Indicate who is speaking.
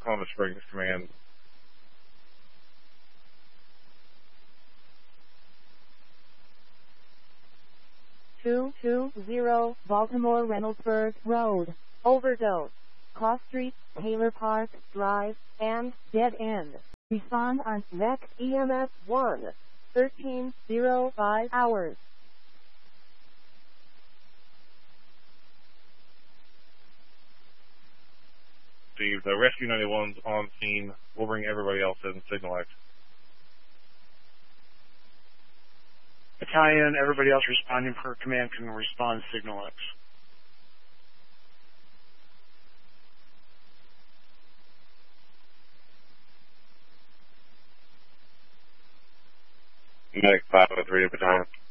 Speaker 1: Columbus Springs Command.
Speaker 2: Baltimore Reynoldsburg Road. Overdose. Cross Street, Taylor Park Drive, and Dead End. Respond on VEC EMS 1. 13:05 hours.
Speaker 1: Steve, the Rescue 91's on scene. We'll bring everybody else in Signal X.
Speaker 3: Battalion, everybody else responding per command can respond Signal X.
Speaker 4: Medic 503 Battalion.